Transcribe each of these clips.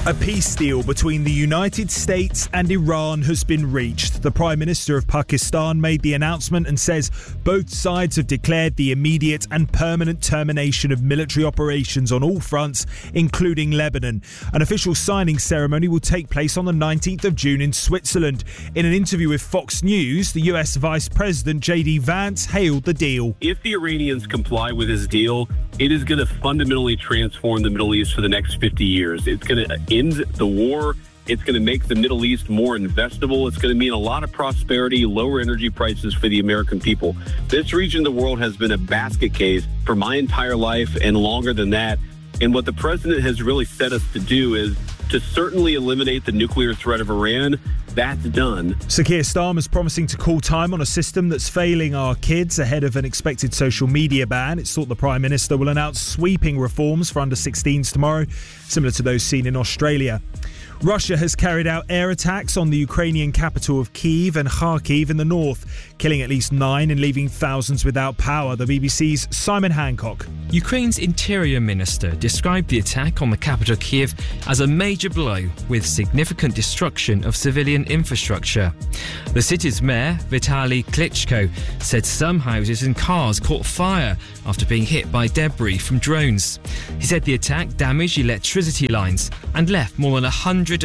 A peace deal between the United States and Iran has been reached. The Prime Minister of Pakistan made the announcement and says both sides have declared the immediate and permanent termination of military operations on all fronts, including Lebanon. An official signing ceremony will take place on the 19th of June in Switzerland. In an interview with Fox News, the US Vice President J.D. Vance hailed the deal. If the Iranians comply with this deal, it is going to fundamentally transform the Middle East for the next 50 years. It's going to end the war. It's going to make the Middle East more investable. It's going to mean a lot of prosperity, lower energy prices for the American people. This region of the world has been a basket case for my entire life and longer than that. And what the president has really set us to do is to certainly eliminate the nuclear threat of Iran. That's done. Sir Keir Starmer's promising to call time on a system that's failing our kids ahead of an expected social media ban. It's thought the Prime Minister will announce sweeping reforms for under-16s tomorrow, similar to those seen in Australia. Russia has carried out air attacks on the Ukrainian capital of Kyiv and Kharkiv in the north, killing at least 9 and leaving thousands without power. The BBC's Simon Hancock. Ukraine's Interior Minister described the attack on the capital Kyiv as a major blow with significant destruction of civilian infrastructure. The city's mayor, Vitaly Klitschko, said some houses and cars caught fire after being hit by debris from drones. He said the attack damaged electricity lines and left more than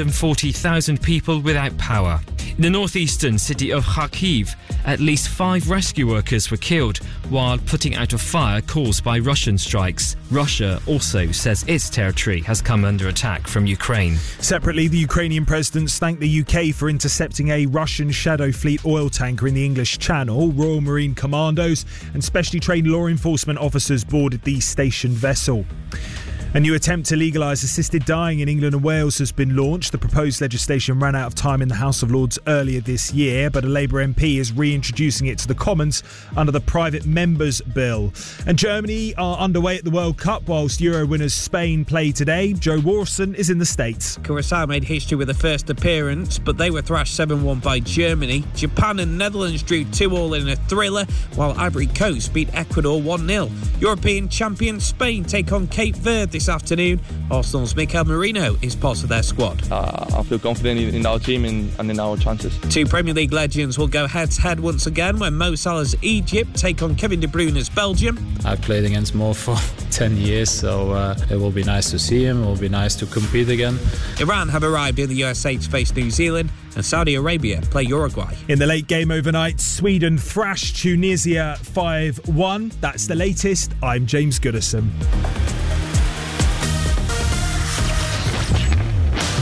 140,000 people without power. In the northeastern city of Kharkiv, at least 5 rescue workers were killed while putting out a fire caused by Russian strikes. Russia also says its territory has come under attack from Ukraine. Separately, the Ukrainian president thanked the UK for intercepting a Russian Shadow Fleet oil tanker in the English Channel. Royal Marine Commandos and specially trained law enforcement officers boarded the stationed vessel. A new attempt to legalise assisted dying in England and Wales has been launched. The proposed legislation ran out of time in the House of Lords earlier this year, but a Labour MP is reintroducing it to the Commons under the Private Members Bill. And Germany are underway at the World Cup whilst Euro winners Spain play today. Joe Warson is in the States. Curaçao made history with the first appearance, but they were thrashed 7-1 by Germany. Japan and Netherlands drew 2-2 in a thriller, while Ivory Coast beat Ecuador 1-0. European champion Spain take on Cape Verde this afternoon. Arsenal's Mikel Merino is part of their squad. I feel confident in our team and in our chances. 2 Premier League legends will go head-to-head once again when Mo Salah's Egypt take on Kevin De Bruyne's Belgium. I've played against Mo for 10 years, so it will be nice to see him. It will be nice to compete again. Iran have arrived in the USA to face New Zealand, and Saudi Arabia play Uruguay. In the late game overnight, Sweden thrashed Tunisia 5-1. That's the latest. I'm James Goodison.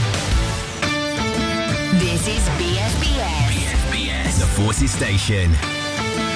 This is BSBS. The Forces Station.